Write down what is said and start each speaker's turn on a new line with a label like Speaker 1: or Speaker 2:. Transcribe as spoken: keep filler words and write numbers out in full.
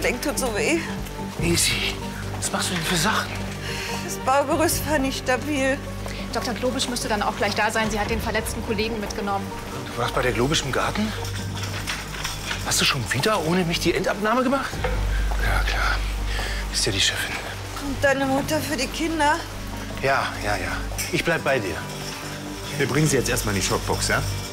Speaker 1: Gelenk tut so weh.
Speaker 2: Easy, was machst du denn für Sachen?
Speaker 1: Das Baugerüst war nicht stabil.
Speaker 3: Doktor Globisch müsste dann auch gleich da sein. Sie hat den verletzten Kollegen mitgenommen.
Speaker 2: Du warst bei der Globisch im Garten? Hast du schon wieder ohne mich die Endabnahme gemacht? Ja, klar. Bist ja die Chefin.
Speaker 1: Und deine Mutter für die Kinder?
Speaker 2: Ja, ja, ja. Ich bleib bei dir.
Speaker 4: Wir bringen Sie jetzt erstmal in die Schockbox, ja?